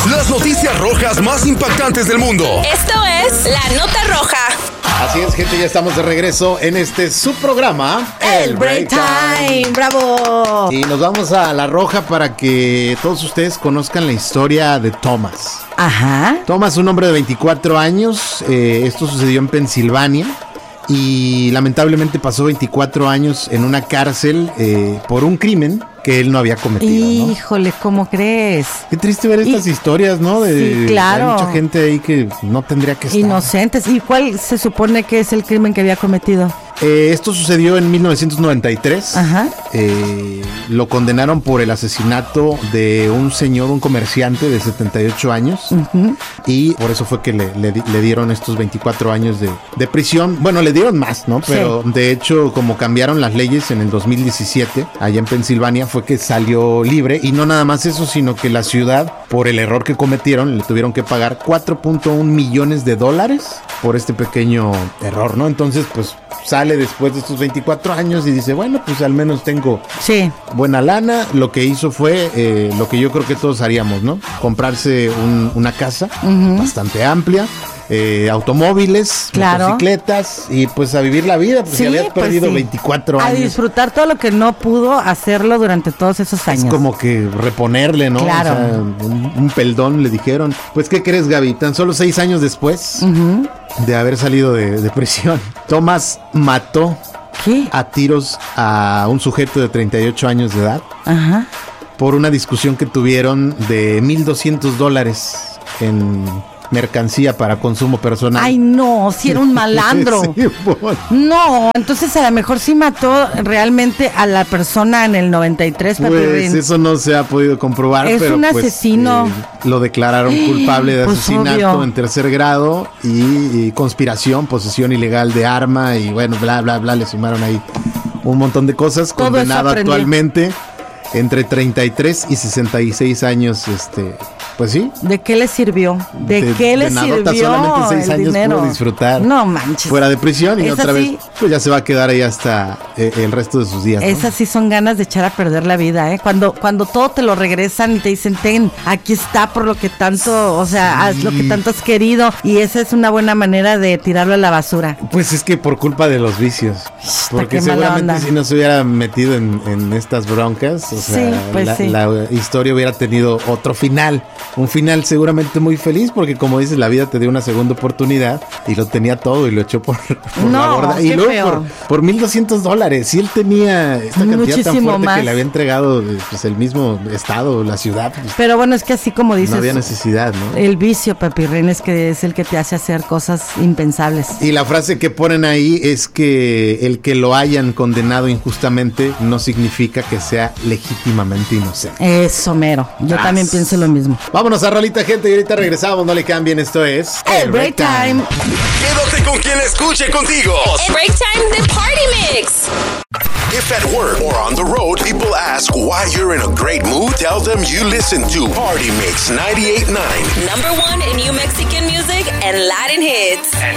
Las noticias rojas más impactantes del mundo. Esto es La Nota Roja. Así es, gente, ya estamos de regreso en este subprograma, El Break Time. ¡Bravo! Y nos vamos a La Roja para que todos ustedes conozcan la historia de Thomas. Ajá. Thomas, un hombre de 24 años, esto sucedió en Pensilvania. Y lamentablemente pasó 24 años en una cárcel por un crimen que él no había cometido, ¿no? Híjole, ¿cómo crees? Qué triste ver estas historias, ¿no? Sí, claro. Hay mucha gente ahí que no tendría que estar. Inocentes. ¿Y cuál se supone que es el crimen que había cometido? Esto sucedió en 1993. Ajá. Lo condenaron por el asesinato de un señor, un comerciante de 78 años. Uh-huh. Y por eso fue que le dieron estos 24 años de prisión. Bueno, le dieron más, ¿no? Pero sí, de hecho, como cambiaron las leyes en el 2017, allá en Pensilvania, fue que salió libre. Y no nada más eso, sino que la ciudad, por el error que cometieron, le tuvieron que pagar $4.1 millones por este pequeño error, ¿no? Entonces, pues sale después de estos 24 años y dice, bueno, pues al menos tengo buena lana. Lo que hizo fue lo que yo creo que todos haríamos, ¿no? Comprarse una casa bastante amplia, automóviles, motocicletas y pues a vivir la vida, pues si habías perdido 24 años. A disfrutar todo lo que no pudo hacerlo durante todos esos años. Es como que reponerle, ¿no? Claro. O sea, un peldón le dijeron. Pues, ¿qué crees, Gaby? Tan solo 6 años después de haber salido de prisión, Thomas mató a tiros a un sujeto de 38 años de edad. Ajá. Por una discusión que tuvieron de $1,200 en mercancía para consumo personal. Ay, no, si era un malandro. Sí, bueno. No, entonces a lo mejor sí mató realmente a la persona en el 93, Pues eso no se ha podido comprobar. Es pero un pues, asesino. Lo declararon culpable de asesinato obvio. En tercer grado y conspiración, posesión ilegal de arma y bueno, bla, bla, bla, le sumaron ahí un montón de cosas. Todo condenado actualmente entre 33 y 66 años, pues sí. ¿De qué le sirvió? ¿De qué le sirvió? Solamente 6 años dinero. pudo disfrutar. No manches. Fuera de prisión y Es otra así. vez, pues ya se va a quedar ahí hasta el resto de sus días, ¿no? Esas sí son ganas de echar a perder la vida, ¿eh? Cuando todo te lo regresan y te dicen, ten, aquí está por lo que tanto, o sea, haz lo que tanto has querido. Y esa es una buena manera de tirarlo a la basura. Pues es que por culpa de los vicios. Porque seguramente si no se hubiera metido en estas broncas, o sea, la historia hubiera tenido otro final. Un final seguramente muy feliz, porque como dices, la vida te dio una segunda oportunidad y lo tenía todo y lo echó por la borda. Y luego por $1,200. Si él tenía esta cantidad muchísimo tan fuerte más que le había entregado pues, el mismo estado, la ciudad. Pues, pero bueno, es que así como dices, no había necesidad, ¿no? El vicio, papirrín, es que es el que te hace hacer cosas impensables. Y la frase que ponen ahí es que el que lo hayan condenado injustamente no significa que sea legítimamente inocente. Eso, mero. Yo también pienso lo mismo. Vámonos a rolita, gente, y ahorita regresamos. No le cambien, esto es El Break Time. Quédate con quien escuche contigo. El Break Time de Party Mix. If at work or on the road, people ask why you're in a great mood, tell them you listen to Party Mix 98.9. #1 in New Mexican music and Latin hits.